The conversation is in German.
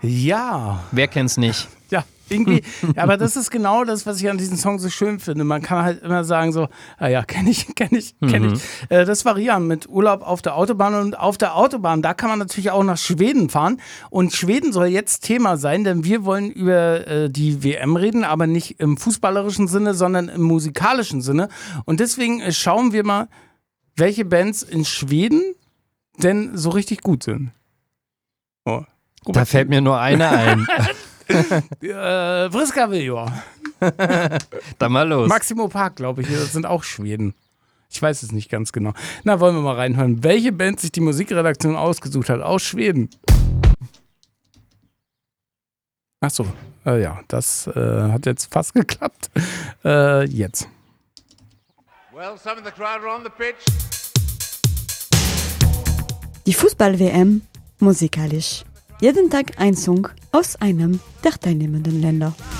Ja. Wer kennt's nicht? Ja, irgendwie. Aber das ist genau das, was ich an diesem Song so schön finde. Man kann halt immer sagen so, kenn ich. Das variieren mit Urlaub auf der Autobahn. Und auf der Autobahn, da kann man natürlich auch nach Schweden fahren. Und Schweden soll jetzt Thema sein, denn wir wollen über die WM reden, aber nicht im fußballerischen Sinne, sondern im musikalischen Sinne. Und deswegen schauen wir mal, welche Bands in Schweden denn so richtig gut sind. Oh. Da fällt mir nur eine ein. Vriska Viljor. Dann mal los. Maximo Park, glaube ich, das sind auch Schweden. Ich weiß es nicht ganz genau. Na, wollen wir mal reinhören, welche Band sich die Musikredaktion ausgesucht hat aus Schweden. Ach so, das hat jetzt fast geklappt. Jetzt. Well, some of the crowd are on the pitch. Die Fußball-WM musikalisch. Jeden Tag ein Song aus einem der teilnehmenden Länder.